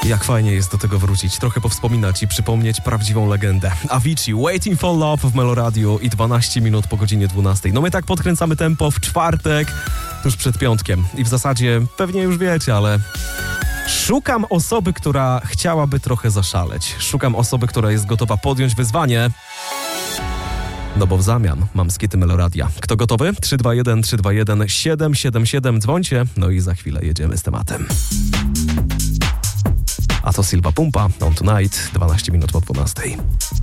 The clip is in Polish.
Jak fajnie jest do tego wrócić, trochę powspominać i przypomnieć prawdziwą legendę. Avicii, Waiting for Love w Meloradiu i 12 minut po godzinie 12. No my tak podkręcamy tempo w czwartek, tuż przed piątkiem. I w zasadzie pewnie już wiecie, ale szukam osoby, która chciałaby trochę zaszaleć. Szukam osoby, która jest gotowa podjąć wyzwanie. No bo w zamian mam skity Meloradia. Kto gotowy? 321 321 777. Dzwońcie, no i za chwilę jedziemy z tematem. A to Silva Pumpa, On Tonight, 12 minut po 12.